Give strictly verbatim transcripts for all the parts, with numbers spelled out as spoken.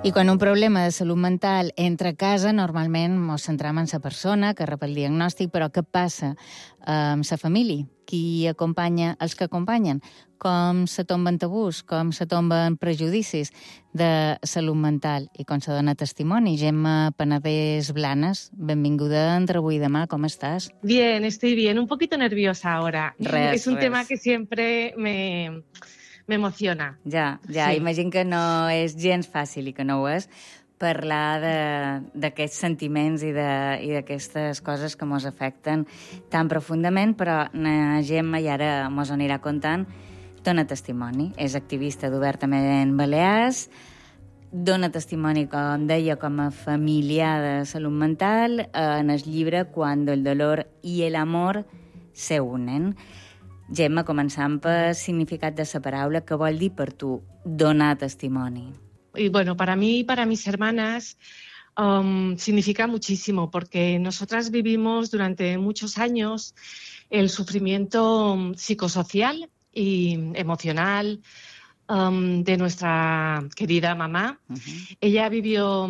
I quan un problema de salut mental entra a casa, normalment ens centram en la persona que rep el diagnòstic, però què passa amb la família? Qui acompanya els que acompanyen? Com se tomben tabús? Com se tomben prejudicis de salut mental? I com se dona testimoni? Gemma Penedès Blanes, benvinguda entre avui i demà, com estàs? Bien, estoy bien, un poquito nerviosa ahora. Res, es un res. tema que siempre me... me emociona. Ja, ja, Sí. imagino que no és gens fàcil i que no ho és parlar d'aquests sentiments i d'aquestes coses que ens afecten tan profundament, però na Gemma, i ara mos anirà contant, dona testimoni. És activista d'Obertament Balears, dona testimoni, com deia, com a familiar de salut mental en el llibre Cuando el dolor y el amor se unen. Gemma, començant pel significat de la paraula, què vol dir per tu donar testimoni? Y bueno, para mí y para mis hermanas um, significa muchísimo, porque nosotras vivimos durante muchos años el sufrimiento psicosocial y emocional um, de nuestra querida mamá. Uh-huh. Ella vivió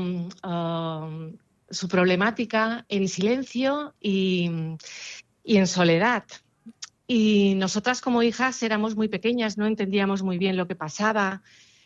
um, su problemática en silencio y, y en soledad. Y nosotras como hijas éramos muy pequeñas, no entendíamos muy bien lo que pasaba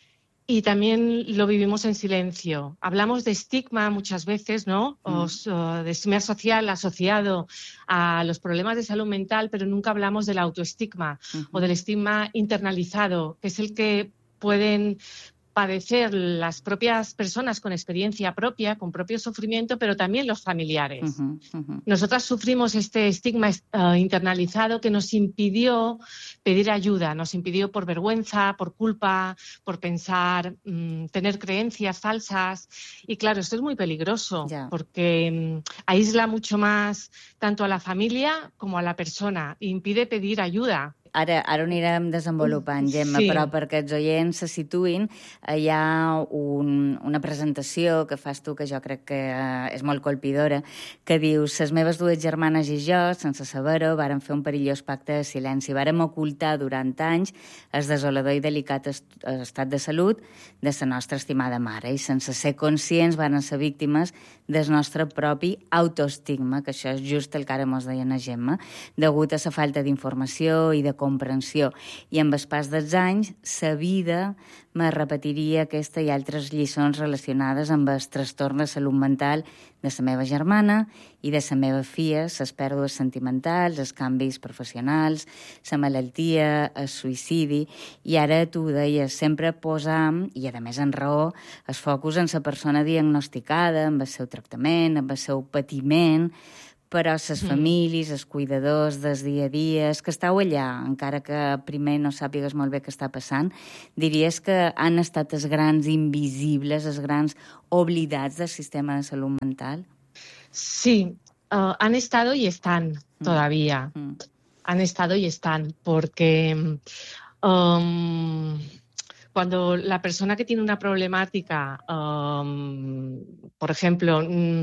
y también lo vivimos en silencio. Hablamos de estigma muchas veces, ¿no? Mm. O, o de estigma social asociado a los problemas de salud mental, pero nunca hablamos del autoestigma uh-huh. o del estigma internalizado, que es el que pueden padecer las propias personas con experiencia propia, con propio sufrimiento, pero también los familiares. Uh-huh, uh-huh. Nosotras sufrimos este estigma uh, internalizado que nos impidió pedir ayuda, nos impidió por vergüenza, por culpa, por pensar, um, tener creencias falsas. Y claro, esto es muy peligroso yeah. porque um, aísla mucho más tanto a la familia como a la persona e impide pedir ayuda. Ara, ara ho anirem desenvolupant, Gemma, sí. Però perquè els oients se situïn, hi ha un, una presentació que fas tu que jo crec que eh, és molt colpidora, que diu: les meves dues germanes i jo, sense saber-ho, vàrem fer un perillós pacte de silenci. Vàrem ocultar durant anys el desolador i delicat est estat de salut de la nostra estimada mare i sense ser conscients varen ser víctimes del nostre propi autoestigma, que això és just el que ara mos deia la Gemma, degut a la falta d'informació i de comprensió. I amb el pas dels anys, la vida me repetiria aquesta i altres lliçons relacionades amb el trastorn de salut mental de la meva germana i de la meva filla, les pèrdues sentimentals, els canvis professionals, la malaltia, el suïcidi. I ara tu deies, sempre posam, i a més en raó, el focus en la persona diagnosticada, amb el seu tractament, amb el seu patiment, però les famílies, els cuidadors del dia a dia, els que estàu allà, encara que primer no sàpigues molt bé què està passant, diries que han estat els grans invisibles, els grans oblidats del sistema de salut mental? Sí, uh, han estado y están todavía. Mm. Han estado y están, porque um, cuando la persona que tiene una problemática, um, por ejemplo, um,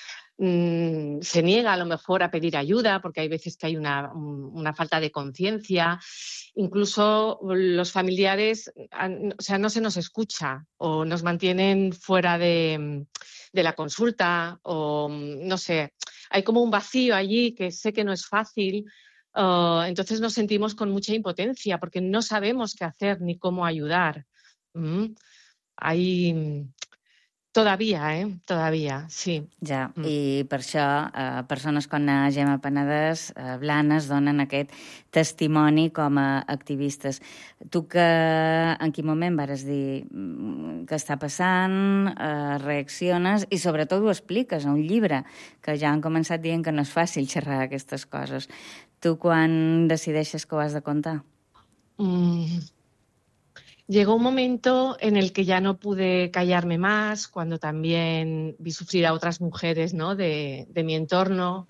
se niega a lo mejor a pedir ayuda porque hay veces que hay una, una falta de conciencia, incluso los familiares, o sea, no se nos escucha o nos mantienen fuera de, de la consulta o no sé, hay como un vacío allí que sé que no es fácil, uh, entonces nos sentimos con mucha impotencia porque no sabemos qué hacer ni cómo ayudar. Mm. Hay... Todavía, eh? Todavía, sí. Ja, mm. I per això eh, persones com la Gemma Penedès eh, Blanes donen aquest testimoni com a activistes. Tu que en quin moment vares dir què està passant, eh, reacciones i sobretot ho expliques a un llibre, que ja han començat dient que no és fàcil xerrar aquestes coses. Tu quan decideixes que ho has de contar? Mm. Llegó un momento en el que ya no pude callarme más, cuando también vi sufrir a otras mujeres, ¿no? de, de mi entorno.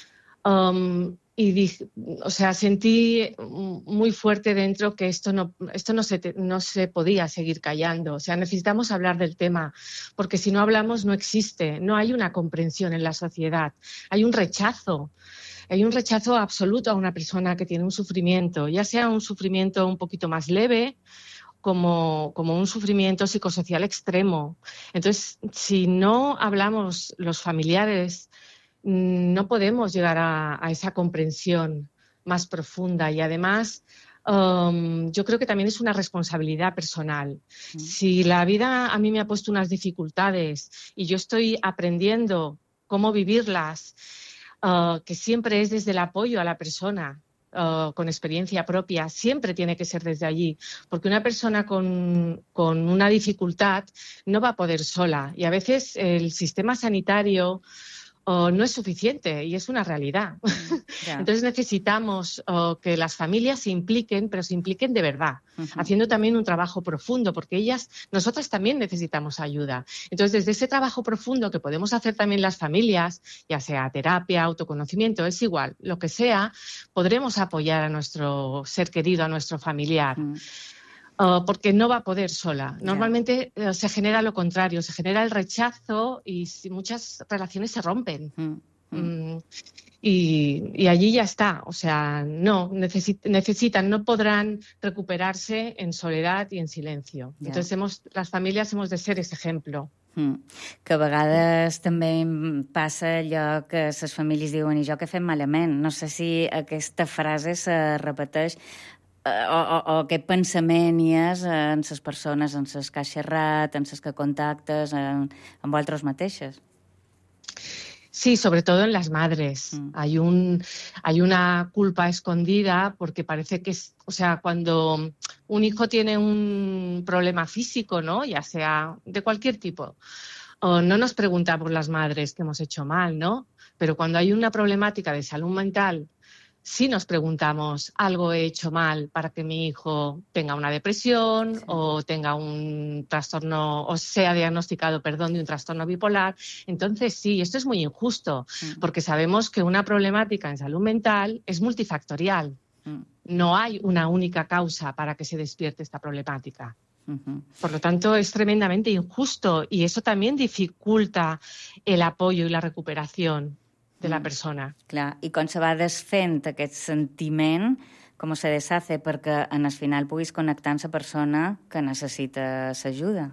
Um, y dije, o sea, sentí muy fuerte dentro que esto no, esto no se, no se podía seguir callando. O sea, necesitamos hablar del tema, porque si no hablamos no existe, no hay una comprensión en la sociedad, hay un rechazo. Hay un rechazo absoluto a una persona que tiene un sufrimiento, ya sea un sufrimiento un poquito más leve como, como un sufrimiento psicosocial extremo. Entonces, si no hablamos los familiares, no podemos llegar a, a esa comprensión más profunda y además um, yo creo que también es una responsabilidad personal. Mm. Si la vida a mí me ha puesto unas dificultades y yo estoy aprendiendo cómo vivirlas, uh, que siempre es desde el apoyo a la persona, Uh, con experiencia propia, siempre tiene que ser desde allí, porque una persona con, con una dificultad no va a poder sola y a veces el sistema sanitario uh, no es suficiente y es una realidad. Yeah. Entonces necesitamos uh, que las familias se impliquen, pero se impliquen de verdad, uh-huh. haciendo también un trabajo profundo, porque ellas, nosotras también necesitamos ayuda. Entonces, desde ese trabajo profundo que podemos hacer también las familias, ya sea terapia, autoconocimiento, es igual, lo que sea, podremos apoyar a nuestro ser querido, a nuestro familiar. Uh-huh. Uh, porque no va a poder sola. Normalmente yeah. uh, se genera lo contrario, se genera el rechazo y si muchas relaciones se rompen. Mm, mm. Mm, y, y allí ya está. O sea, no, necesit- necesitan, no podrán recuperarse en soledad y en silencio. Yeah. Entonces, hemos, las familias hemos de ser ese ejemplo. Mm. Que a vegades també passa allò que les famílies diuen i jo que fem malament. No sé si aquesta frase se repeteix o, o, o aquest pensament hi és en les persones, en les que has xerrat, en les que contactes, en, en vosaltres mateixes. Sí, sobre todo en las madres. Mm. Hay un, hay una culpa escondida porque parece que es, o sea, cuando un hijo tiene un problema físico, ¿no? Ya sea de cualquier tipo, o no nos preguntamos las madres que hemos hecho mal, ¿no? Pero cuando hay una problemática de salud mental, sí nos preguntamos, algo he hecho mal para que mi hijo tenga una depresión sí. o tenga un trastorno, o sea diagnosticado, perdón, de un trastorno bipolar. Entonces, sí, esto es muy injusto, mm. porque sabemos que una problemática en salud mental es multifactorial. Mm. No hay una única causa para que se despierte esta problemática. Uh-huh. Por lo tanto, es tremendamente injusto y eso también dificulta el apoyo y la recuperación de la persona. Mm, clar, i com se va desfent aquest sentiment, com se deshace perquè en el final puguis connectar amb la persona que necessita ayuda?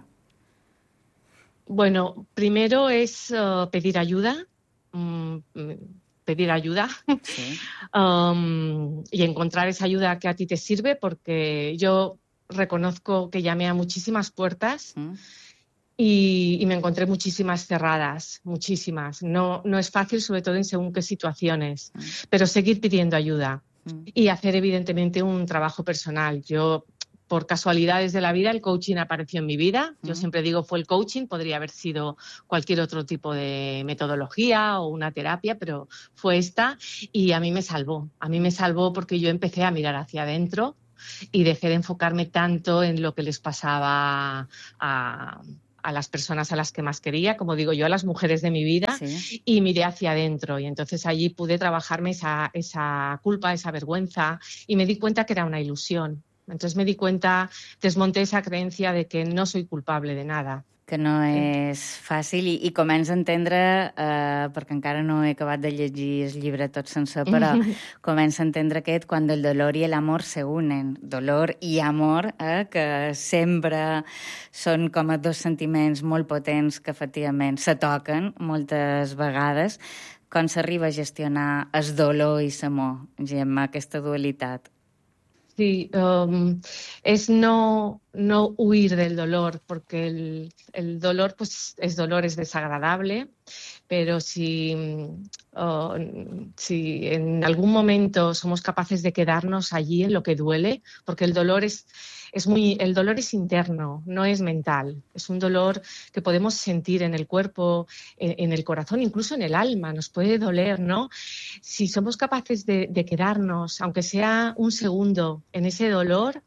Bueno, primero es uh, pedir ayuda, um, pedir ayuda sí. um, y encontrar esa ayuda que a ti te sirve, porque yo reconozco que llamé a muchísimas puertas mm. Y, y me encontré muchísimas cerradas, muchísimas. No, no es fácil, sobre todo en según qué situaciones, mm. pero seguir pidiendo ayuda mm. y hacer evidentemente un trabajo personal. Yo, por casualidades de la vida, el coaching apareció en mi vida. Yo mm. siempre digo fue el coaching, podría haber sido cualquier otro tipo de metodología o una terapia, pero fue esta y a mí me salvó. A mí me salvó porque yo empecé a mirar hacia adentro y dejé de enfocarme tanto en lo que les pasaba a... a las personas a las que más quería, como digo yo, a las mujeres de mi vida, sí. y miré hacia adentro. Y entonces allí pude trabajarme esa, esa culpa, esa vergüenza, y me di cuenta que era una ilusión. Entonces me di cuenta, desmonté esa creencia de que no soy culpable de nada. Que no és fàcil i, i començo a entendre, eh, perquè encara no he acabat de llegir el llibre tot sencer, però començo a entendre aquest quan el dolor i l'amor se unen. Dolor i amor, eh, que sempre són com a dos sentiments molt potents que efectivament se toquen moltes vegades. Com s'arriba a gestionar el dolor i l'amor, Gemma, aquesta dualitat? Sí, um, es no, no huir del dolor, porque el, el dolor pues es dolor, es desagradable, pero si, uh, si en algún momento somos capaces de quedarnos allí en lo que duele, porque el dolor es, es muy, el dolor es interno, no es mental, es un dolor que podemos sentir en el cuerpo, en, en el corazón, incluso en el alma, nos puede doler, ¿no? Si somos capaces de, de quedarnos, aunque sea un segundo, en ese dolor,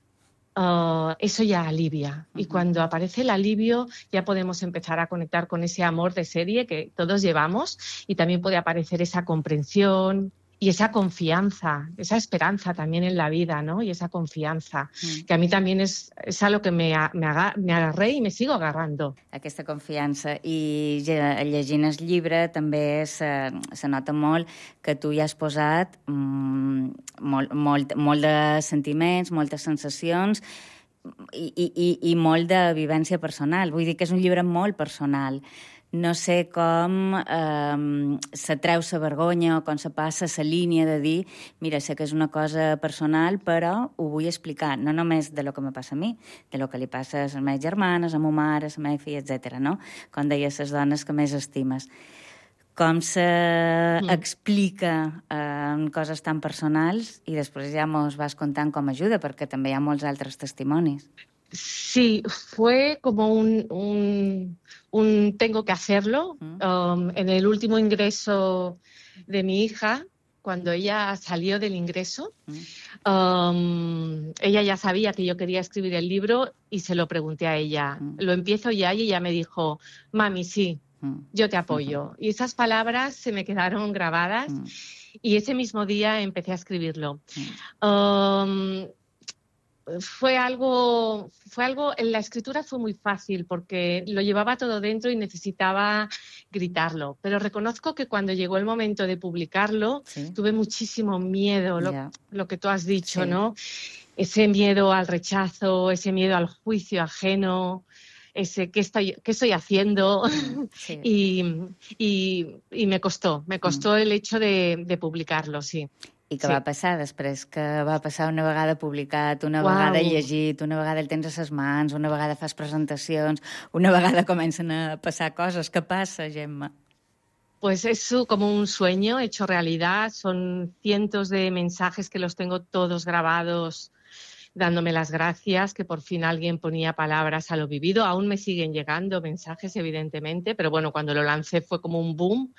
Uh, eso ya alivia. Uh-huh. Y cuando aparece el alivio ya podemos empezar a conectar con ese amor de serie que todos llevamos y también puede aparecer esa comprensión y esa confianza, esa esperanza también en la vida, ¿no? Y esa confianza, uh-huh. que a mí también es, es algo que me, me, aga, me agarré i me sigo agarrando. Aquesta confiança. I llegint el llibre també se, se nota molt que tu hi has posat mm, molt, molt, molt de sentiments, moltes sensacions i, i, i molt de vivència personal. Vull dir que és un llibre molt personal. No sé com eh, se treu la vergonya o com se passa la línia de dir mira, sé que és una cosa personal, però ho vull explicar, no només de lo que me passa a mi, de lo que li passa a les meves germanes, a ma mare, a la meva filla, etcètera. No? Com deia, les dones que més estimes. Com se mm. explica eh, coses tan personals i després ja mos vas contant com ajuda, perquè també hi ha molts altres testimonis. Sí, fue como un, un, un tengo que hacerlo. Mm. Um, en el último ingreso de mi hija, cuando ella salió del ingreso, mm. um, ella ya sabía que yo quería escribir el libro y se lo pregunté a ella. Mm. Lo empiezo ya y ella me dijo, mami, sí, mm. yo te apoyo. Mm. Y esas palabras se me quedaron grabadas mm. y ese mismo día empecé a escribirlo. Mm. Um, Fue algo, fue algo, la escritura fue muy fácil porque lo llevaba todo dentro y necesitaba gritarlo. Pero reconozco que cuando llegó el momento de publicarlo, sí. tuve muchísimo miedo, lo, yeah. lo que tú has dicho, sí. ¿no? Ese miedo al rechazo, ese miedo al juicio ajeno, ese qué estoy, qué estoy haciendo. Sí. y, y, y me costó, me costó mm. el hecho de, de publicarlo, sí. I què sí. va passar després? Que va passar una vegada publicat, una Uau. vegada llegit, una vegada el tens a ses mans, una vegada fas presentacions, una vegada comencen a passar coses. Què passa, Gemma? Pues es como un sueño hecho realidad. Son cientos de mensajes que los tengo todos grabados dándome las gracias, que por fin alguien ponía palabras a lo vivido. Aún me siguen llegando mensajes, evidentemente, pero bueno, cuando lo lancé fue como un boom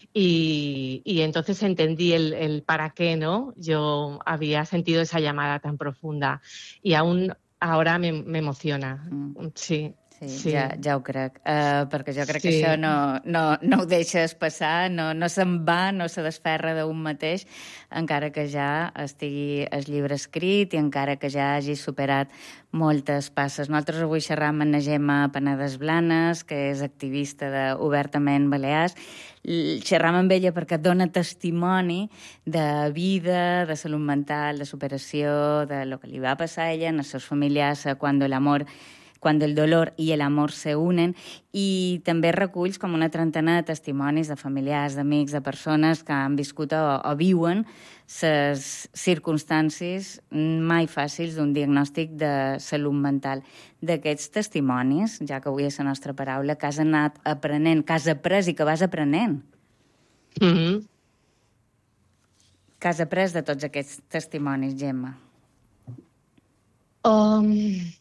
y, y entonces entendí el, el para qué, ¿no? Yo había sentido esa llamada tan profunda y aún ahora me, me emociona, mm. sí. Sí, sí. Ja, ja ho crec, uh, perquè jo crec sí. que això no, no, no ho deixes passar, no, no se'n va, no se desferra d'un mateix, encara que ja estigui el llibre escrit i encara que ja hagi superat moltes passes. Nosaltres avui xerram amb la Gemma Penedès Blanes, que és activista d'Obertament Balears. Xerram amb ella perquè dona testimoni de vida, de salut mental, de superació, de lo que li va passar a ella, als seus familiars, quan l'amor Cuando el dolor i l'amor se unen, i també reculls com una trentena de testimonis de familiars, d'amics, de persones que han viscut o, o viuen les circumstàncies mai fàcils d'un diagnòstic de salut mental. D'aquests testimonis, ja que avui és la nostra paraula, que has anat aprenent, que has après i que vas aprenent. Mm-hmm. Que has après de tots aquests testimonis, Gemma? Um...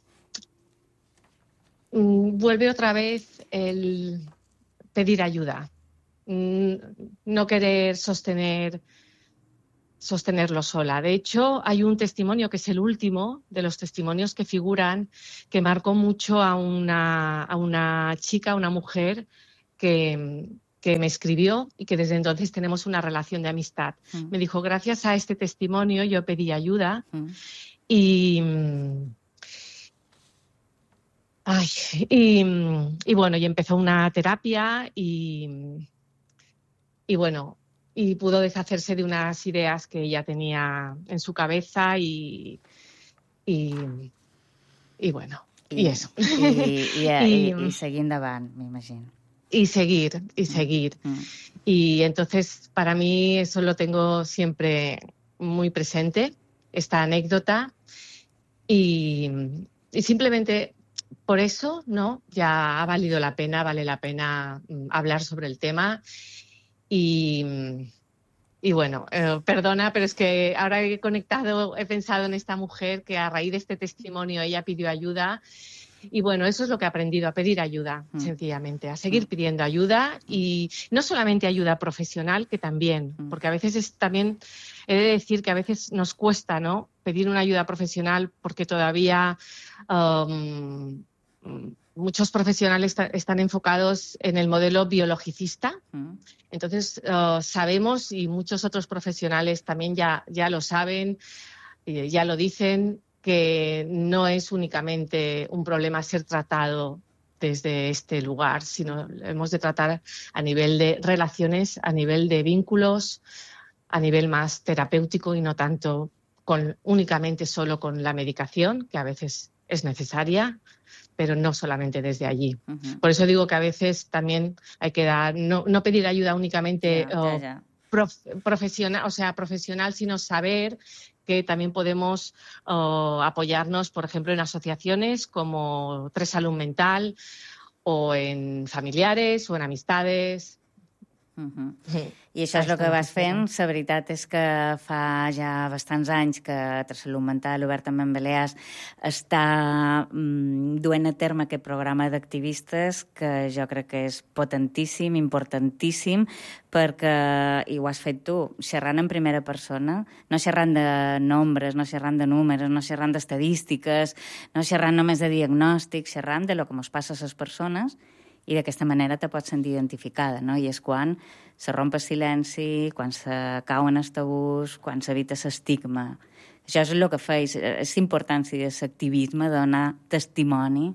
Vuelve otra vez el pedir ayuda, no querer sostener, sostenerlo sola. De hecho, hay un testimonio que es el último de los testimonios que figuran, que marcó mucho a una, a una chica, a una mujer que, que me escribió y que desde entonces tenemos una relación de amistad. Mm. Me dijo, gracias a este testimonio yo pedí ayuda mm. y... Ay, y, y bueno, y empezó una terapia y, y bueno, y pudo deshacerse de unas ideas que ella tenía en su cabeza y, y, y bueno, y, y eso. Y, y, y, y, y seguir endavant, m'imagino. Y seguir, y seguir. Mm. Y entonces, para mí, eso lo tengo siempre muy presente, esta anécdota, y, y simplemente... Por eso, ¿no? Ya ha valido la pena, vale la pena hablar sobre el tema. Y, y bueno, eh, perdona, pero es que ahora he conectado, he pensado en esta mujer que a raíz de este testimonio ella pidió ayuda. Y bueno, eso es lo que he aprendido, a pedir ayuda, mm. sencillamente, a seguir mm. pidiendo ayuda y no solamente ayuda profesional, que también, mm. porque a veces es también, he de decir que a veces nos cuesta, ¿no?, pedir una ayuda profesional porque todavía um, muchos profesionales están enfocados en el modelo biologicista. Mm. Entonces, uh, sabemos, y muchos otros profesionales también ya, ya lo saben, ya lo dicen, que no es únicamente un problema ser tratado desde este lugar, sino hemos de tratar a nivel de relaciones, a nivel de vínculos, a nivel más terapéutico y no tanto con, únicamente solo con la medicación, que a veces es necesaria, pero no solamente desde allí. Uh-huh. Por eso digo que a veces también hay que dar, no, no pedir ayuda únicamente ya, ya, ya. Prof, profesional, o sea, profesional, sino saber que también podemos uh, apoyarnos, por ejemplo, en asociaciones como Tres Salud Mental, o en familiares, o en amistades. Uh-huh. Sí. I això és el que vas fent. La veritat és que fa ja bastants anys que Salut Mental obertament Balears està mm, duent a terme aquest programa d'activistes que jo crec que és potentíssim, importantíssim, perquè, i ho has fet tu, xerrant en primera persona, no xerrant de nombres, no xerrant de números, no xerrant d'estadístiques, no xerrant només de diagnòstic, xerrant de lo que mos passa a les persones, i d'aquesta manera te pots sentir identificada, no? I és quan se romp el silenci, quan se cauen els tabús, quan s'evita l'estigma. Això és el que feis, és importància de l'activisme, donar testimoni.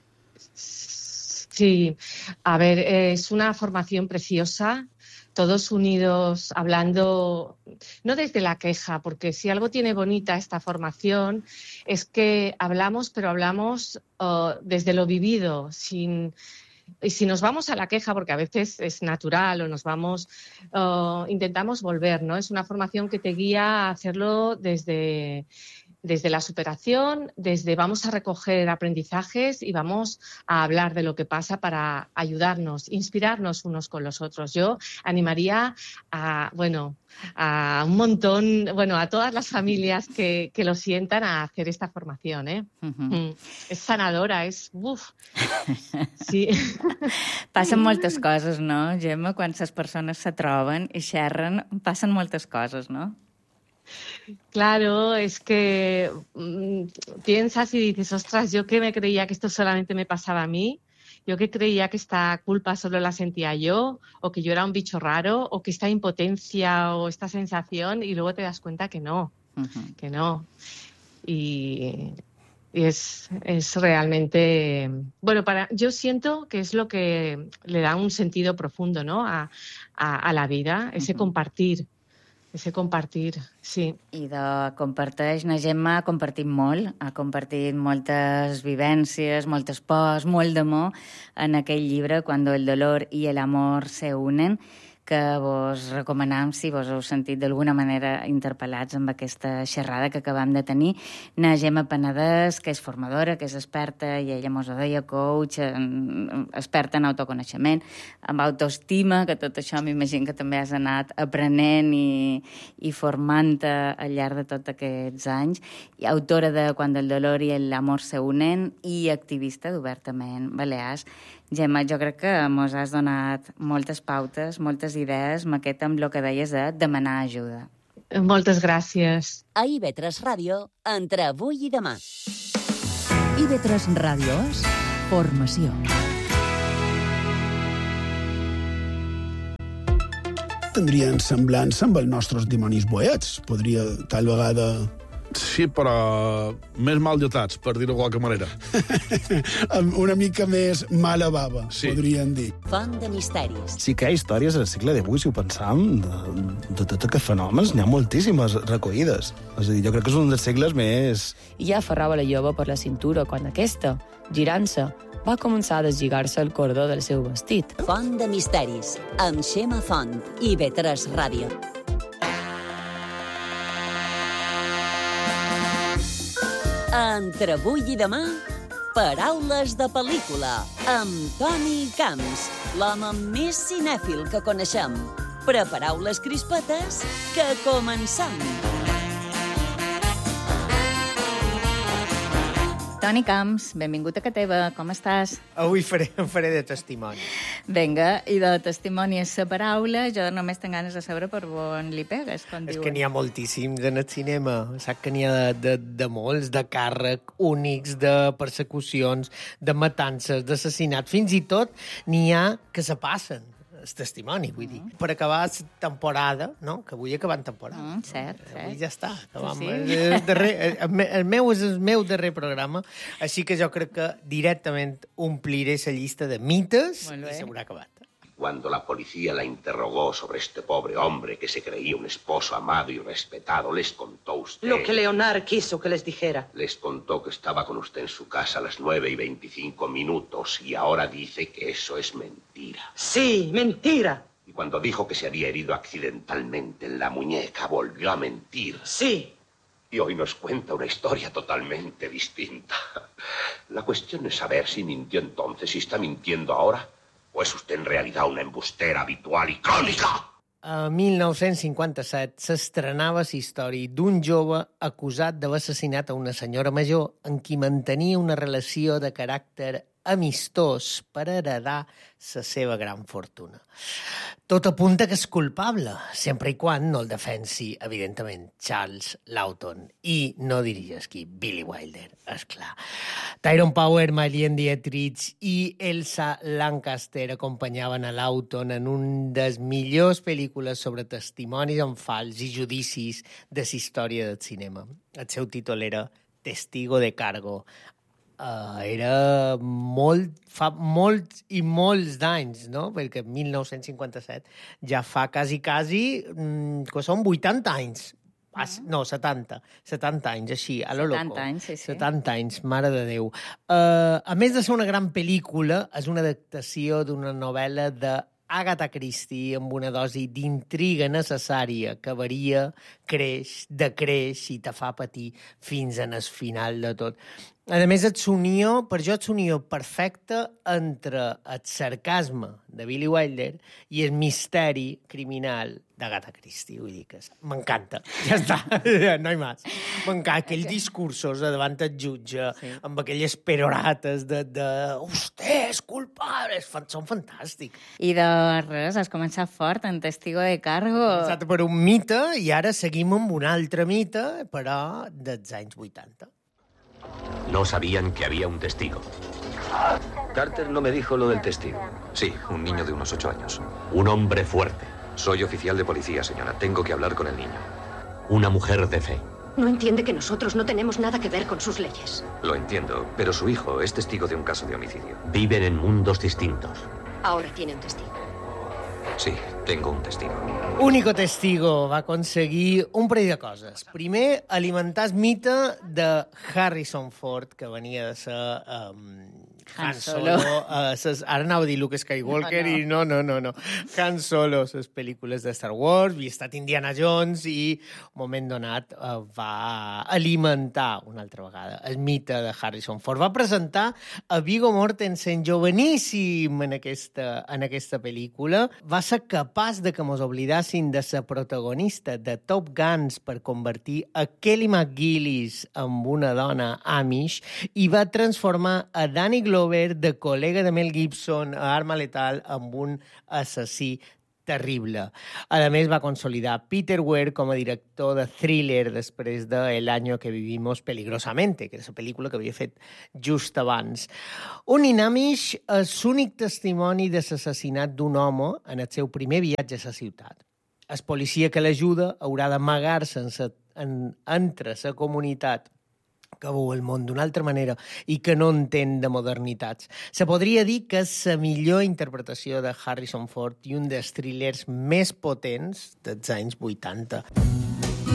Sí, a ver, es una formación preciosa, todos unidos, hablando, no desde la queja, porque si algo tiene bonita esta formación es que hablamos, pero hablamos uh, desde lo vivido, sin... Y si nos vamos a la queja, porque a veces es natural, o nos vamos, uh, intentamos volver, ¿no? Es una formación que te guía a hacerlo desde, desde la superación, desde vamos a recoger aprendizajes y vamos a hablar de lo que pasa para ayudarnos, inspirarnos unos con los otros. Yo animaría a, bueno, a un montón, bueno, a todas las familias que, que lo sientan a hacer esta formación, ¿eh? Uh-huh. Mm. És sanadora, és... Uf! Sí. Passen moltes coses, no, Gemma? Quan les persones se troben i xerren, passen moltes coses, ¿no? Claro, es que mmm, piensas y dices, ostras, yo que me creía que esto solamente me pasaba a mí, yo que creía que esta culpa solo la sentía yo, o que yo era un bicho raro, o que esta impotencia o esta sensación, y luego te das cuenta que no, uh-huh. que no. Y, y es, es realmente... Bueno, para, yo siento que es lo que le da un sentido profundo, ¿no? a, a, a la vida, ese uh-huh. compartir. Ese compartir, sí. I de comparteix, na Gemma ha compartit molt, ha compartit moltes vivències, moltes pors, molt d'amor en aquell llibre, Cuando el dolor y el amor se unen, que vos recomanam si vos heu sentit d'alguna manera interpel·lats amb aquesta xerrada que acabam de tenir. Na Gemma Penedès, que és formadora, que és experta, i ella mos ho deia, coach, experta en autoconeixement, amb autoestima, que tot això m'imagino que també has anat aprenent i, i formant-te al llarg de tots aquests anys, i autora de Cuando el dolor y el amor se unen i activista d'Obertament Balears. Gemma, jo crec que mos has donat moltes pautes, moltes idees, maqueta amb el que deies de demanar ajuda. Moltes gràcies. A I V tres Ràdio, entre avui i demà. I V tres Ràdio és formació. Tindrien semblança amb els nostres dimonis boets. Podria, tal vegada... Sí, però més mal dotats, per dir-ho de qualque manera. Una mica més mala bava, sí. Podríem dir. Font de misteris. Sí que hi ha històries al segle divuit, si ho pensam, de, de tots aquests fenòmens, n'hi ha moltíssimes recollides. És a dir, jo crec que és un dels segles més... I ja aferrava la jove per la cintura quan aquesta, girant-se, va començar a deslligar-se el cordó del seu vestit. Font de misteris, amb Xema Font, I V tres Ràdio. Entre avui i demà, paraules de pel·lícula, amb Toni Camps, l'home més cinèfil que coneixem. Prepareu les crispetes, que comencem! Toni Camps, benvingut a Cateva, com estàs? Avui faré, faré de testimoni. Vinga, i de testimoni és la paraula, jo només tinc ganes de saber per on li pegues, com És diuen. que n'hi ha moltíssims en el cinema, saps que n'hi ha de, de, de molts, de càrrec, únics, de persecucions, de matances, d'assassinats, fins i tot n'hi ha que se passen. El testimoni, vull dir. Mm. Per acabar la temporada, no? Que vull acabar en temporada. Mm, cert, cert. Avui ja està. Acabam. Sí. El, darrer, el, el meu és el meu darrer programa, així que jo crec que directament ompliré la llista de mites i s'haurà acabat. Cuando la policía la interrogó sobre este pobre hombre que se creía un esposo amado y respetado, les contó usted... Lo que Leonard quiso que les dijera. Les contó que estaba con usted en su casa a las nueve y veinticinco minutos y ahora dice que eso es mentira. Sí, mentira. Y cuando dijo que se había herido accidentalmente en la muñeca, volvió a mentir. Sí. Y hoy nos cuenta una historia totalmente distinta. La cuestión es saber si mintió entonces, si está mintiendo ahora... ¿O és usted en realidad una embustera habitual i crònica? A mil nou-cents cinquanta-set s'estrenava la història d'un jove acusat d'haver assassinat a una senyora major amb qui mantenia una relació de caràcter amistós per heredar la seva gran fortuna. Tot apunta que és culpable, sempre i quan no el defensi, evidentment, Charles Laughton. I no dirigeix qui, Billy Wilder, esclar. Tyrone Power, Marlene Dietrich i Elsa Lancaster acompanyaven a Laughton en un dels millors pel·lícules sobre testimonis en fals i judicis de la història del cinema. El seu títol era Testigo de Cargo. Uh, era molt, fa molts i molts d'anys, no? Perquè mil nou-cents cinquanta-set ja fa quasi, quasi, mm, que són vuitanta anys. Ah, no, setanta. setanta anys, així, a lo loco. setanta anys, sí, sí. setanta anys, mare de Déu. Uh, a més de ser una gran pel·lícula, és una adaptació d'una novel·la de Agatha Christie amb una dosi d'intriga necessària que varia, creix, decreix i te fa patir fins en el final de tot. A més, és unió, per jo és unió perfecta entre el sarcasme de Billy Wilder i el misteri criminal d'Agatha Christie. Vull dir que m'encanta. Ja està, no hi més. M'encanta aquells discursos davant el jutge, sí, amb aquelles perorates de, de «Usted és culpable!» Són fantàstics. I de res, has començat fort en Testigo de Cargo. Hem començat per un mite i ara seguim amb un altre mite, però dels anys vuitanta. No sabían que había un testigo. Carter no me dijo lo del testigo. Sí, un niño de unos ocho años. Un hombre fuerte. Soy oficial de policía, señora. Tengo que hablar con el niño. Una mujer de fe. No entiende que nosotros no tenemos nada que ver con sus leyes. Lo entiendo, pero su hijo es testigo de un caso de homicidio. Viven en mundos distintos. Ahora tiene un testigo. Sí, tengo un testigo. Único Testigo va aconseguir un parell de coses. Primer, alimentar el mite de Harrison Ford, que venia de ser um, Han Solo. Uh, ses, ara anava a dir Luke Skywalker no, no. i no, no, no, no. Han Solo, les pel·lícules de Star Wars, havia estat Indiana Jones i, un moment donat, uh, va alimentar una altra vegada el mite de Harrison Ford. Va presentar a Viggo Mortensen joveníssim en aquesta, en aquesta pel·lícula. Va ser capaç de que mos oblidassin de la protagonista de Top Guns per convertir a Kelly McGillis en una dona Amish i va transformar a Danny Glover, de col·lega de Mel Gibson, a Arma Letal, en un assassí terrible. A més, va consolidar Peter Weir com a director de thriller després de El año que vivimos peligrosamente, que és la pel·lícula que havia fet just abans. Un Amish és l'únic testimoni de l'assassinat d'un home en el seu primer viatge a la ciutat. El policia que l'ajuda haurà d'amagar-se en, en, entre la comunitat que veu el món d'una altra manera i que no entén de modernitats. Se podria dir que és la millor interpretació de Harrison Ford i un dels thrillers més potents dels anys vuitanta.